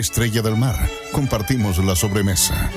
Estrella del Mar. Compartimos la sobremesa.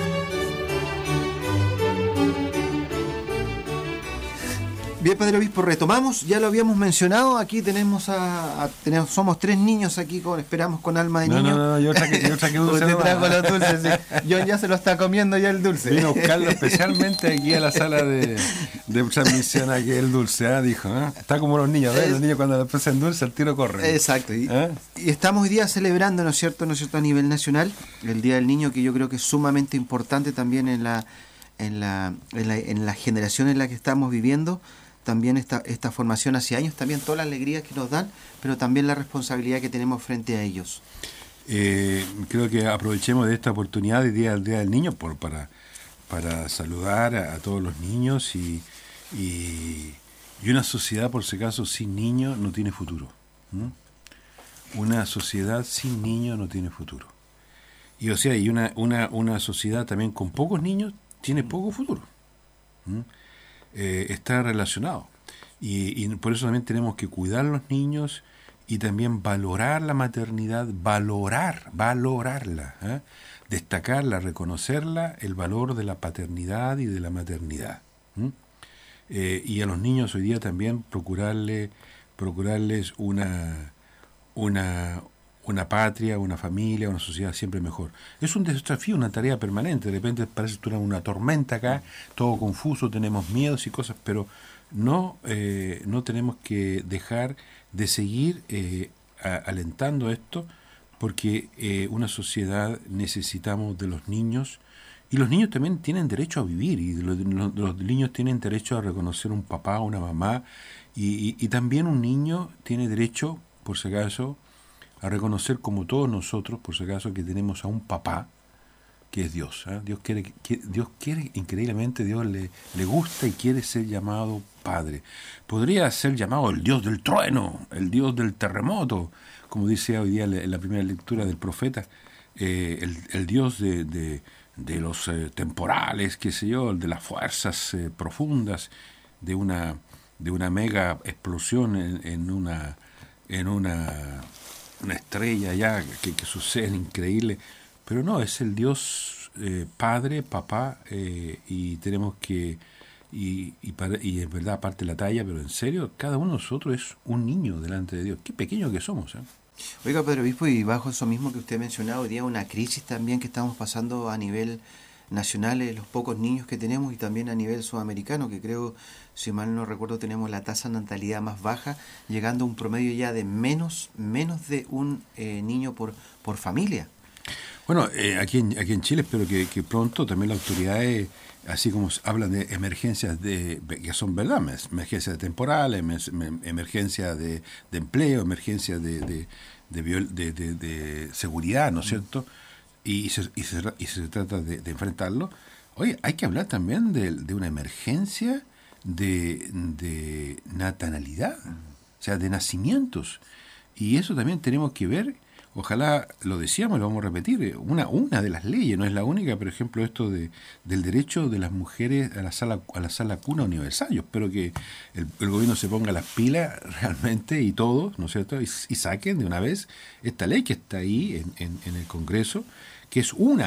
Bien, Padre Obispo, retomamos, ya lo habíamos mencionado, aquí somos 3 niños aquí, esperamos con alma de niño. No, yo traje dulce. Usted trajo los dulces, sí. John ya se lo está comiendo ya el dulce. Vino a buscarlo especialmente aquí a la sala de transmisión, aquí el dulce, dijo, está como los niños, los niños cuando le ofrecen dulce al tiro corren. Exacto, y estamos hoy día celebrando, ¿no es cierto, a nivel nacional, el Día del Niño, que yo creo que es sumamente importante también en la generación en la que estamos viviendo. También esta formación hace años, también toda la alegría que nos dan, pero también la responsabilidad que tenemos frente a ellos. Creo que aprovechemos de esta oportunidad del Día del Niño para saludar a todos los niños y una sociedad, por si acaso, sin niños no tiene futuro. Una sociedad sin niños no tiene futuro. Y una sociedad también con pocos niños tiene poco futuro. Está relacionado y por eso también tenemos que cuidar a los niños y también valorar la maternidad, valorarla, destacarla, reconocerla, el valor de la paternidad y de la maternidad, y a los niños hoy día también procurarles una patria, una familia, una sociedad siempre mejor. Es un desafío, una tarea permanente. De repente parece que una tormenta acá, todo confuso, tenemos miedos y cosas, pero no tenemos que dejar de seguir alentando esto, porque una sociedad necesitamos de los niños, y los niños también tienen derecho a vivir, y los niños tienen derecho a reconocer un papá, una mamá, y también un niño tiene derecho, por si acaso, a reconocer, como todos nosotros, por si acaso, que tenemos a un papá que es Dios. Dios quiere increíblemente, Dios le gusta y quiere ser llamado Padre. Podría ser llamado el Dios del trueno, el Dios del terremoto, como dice hoy día en la primera lectura del profeta, el Dios de los temporales, qué sé yo, el de las fuerzas profundas, de una mega explosión en una estrella ya que sucede increíble, pero no, es el Dios Padre, Papá, y tenemos que y en verdad, aparte la talla, pero en serio, cada uno de nosotros es un niño delante de Dios. Qué pequeño que somos. Oiga, Padre Obispo, y bajo eso mismo que usted mencionaba, hoy día una crisis también que estamos pasando a nivel nacional, los pocos niños que tenemos, y también a nivel sudamericano, que creo, si mal no recuerdo, tenemos la tasa de natalidad más baja, llegando a un promedio ya de menos de un niño por familia. Bueno, aquí en Chile espero que pronto también las autoridades, así como hablan de emergencias que son verdad, emergencias temporales, emergencias de empleo, emergencias de seguridad, ¿no es cierto? Y se trata de enfrentarlo. Oye, hay que hablar también de una emergencia de natalidad, o sea, de nacimientos. Y eso también tenemos que ver. Ojalá, lo decíamos y lo vamos a repetir, una de las leyes, no es la única, por ejemplo, esto del derecho de las mujeres a la sala cuna universal. Yo espero que el gobierno se ponga las pilas realmente, y todos, ¿no es cierto?, y saquen de una vez esta ley que está ahí en el Congreso, que es un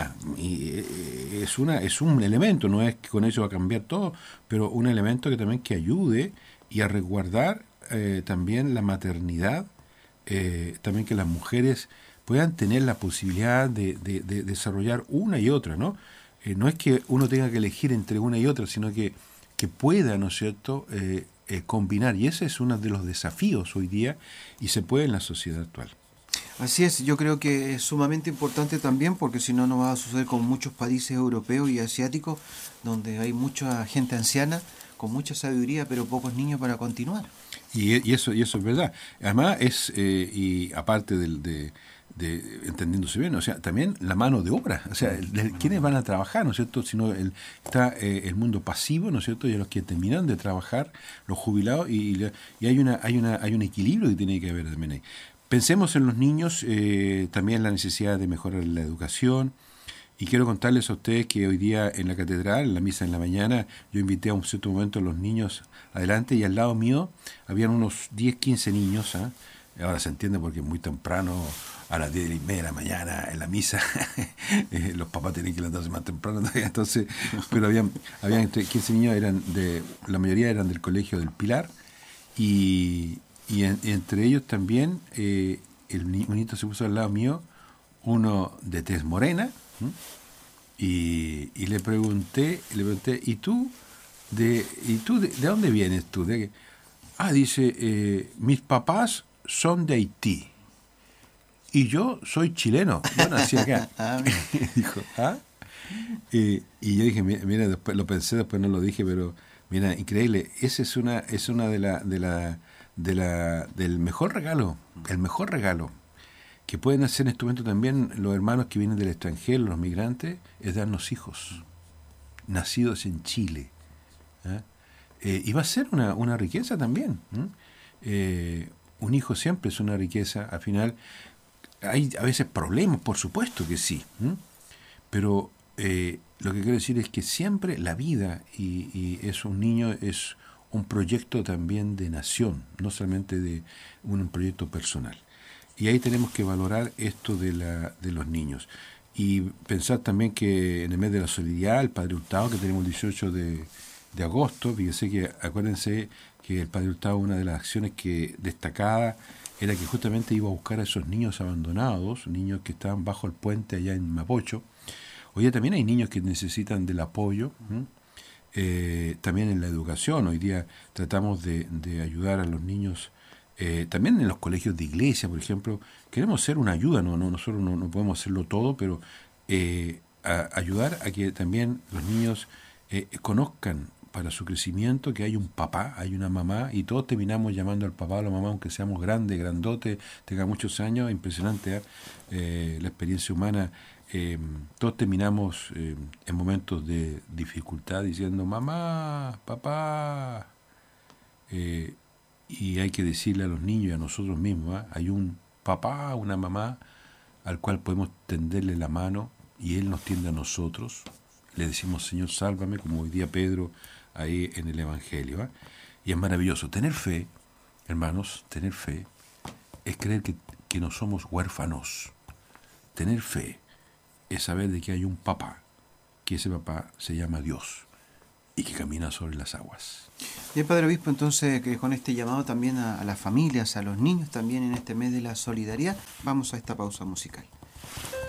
elemento, no es que con eso va a cambiar todo, pero un elemento que también que ayude y a resguardar también la maternidad, también que las mujeres puedan tener la posibilidad de desarrollar una y otra, ¿no? No es que uno tenga que elegir entre una y otra, sino que pueda, ¿no es cierto?, combinar, y ese es uno de los desafíos hoy día, y se puede en la sociedad actual. Así es, yo creo que es sumamente importante también, porque si no, no va a suceder con muchos países europeos y asiáticos, donde hay mucha gente anciana, con mucha sabiduría, pero pocos niños para continuar. Y eso es verdad. Además y aparte de entendiéndose bien, o sea, también la mano de obra, o sea, quienes van a trabajar, ¿no es cierto? Sino está el mundo pasivo, ¿no es cierto? Y a los que terminan de trabajar, los jubilados, y hay un equilibrio que tiene que haber también ahí. Pensemos en los niños, también la necesidad de mejorar la educación. Y quiero contarles a ustedes que hoy día en la catedral, en la misa en la mañana, yo invité a un cierto momento a los niños adelante, y al lado mío habían unos 10, 15 niños, ahora se entiende porque muy temprano, a las 10:30 de la mañana en la misa, los papás tenían que levantarse más temprano todavía, entonces, pero habían entre 15 niños, la mayoría eran del colegio del Pilar, y entre ellos también un niñito se puso al lado mío, uno de tez morena, y le pregunté, ¿y tú de dónde vienes tú? Dice, mis papás son de Haití y yo soy chileno, yo nací acá. Dijo, y yo dije, mira, después lo pensé, después no lo dije, pero mira, increíble. Esa es una del mejor regalo, el mejor regalo que pueden hacer en este momento también los hermanos que vienen del extranjero, los migrantes, es darnos hijos nacidos en Chile. Y va a ser una riqueza también. Un hijo siempre es una riqueza. Al final hay a veces problemas, por supuesto que sí, pero lo que quiero decir es que siempre la vida y es un niño es un proyecto también de nación, no solamente de un proyecto personal. Y ahí tenemos que valorar esto de los niños. Y pensar también que en el mes de la solidaridad, el Padre Hurtado, que tenemos el 18 de agosto, fíjense que acuérdense que el Padre Hurtado, una de las acciones que destacaba era que justamente iba a buscar a esos niños abandonados, niños que estaban bajo el puente allá en Mapocho. Hoy día también hay niños que necesitan del apoyo, también en la educación. Hoy día tratamos de ayudar a los niños, también en los colegios de iglesia, por ejemplo. Queremos ser una ayuda, nosotros no podemos hacerlo todo, pero ayudar a que también los niños conozcan para su crecimiento que hay un papá, hay una mamá, y todos terminamos llamando al papá o a la mamá, aunque seamos grandes, grandotes, tenga muchos años. Impresionante la experiencia humana. Todos terminamos en momentos de dificultad diciendo mamá, papá, y hay que decirle a los niños y a nosotros mismos, hay un papá, una mamá al cual podemos tenderle la mano y él nos tiende a nosotros. Le decimos, Señor, sálvame, como hoy día Pedro ahí en el Evangelio. Y es maravilloso. Tener fe, hermanos, tener fe es creer que no somos huérfanos. Tener fe es saber de que hay un papá, que ese papá se llama Dios y que camina sobre las aguas. Bien, Padre Obispo, entonces que con este llamado también a las familias, a los niños también en este mes de la solidaridad, vamos a esta pausa musical.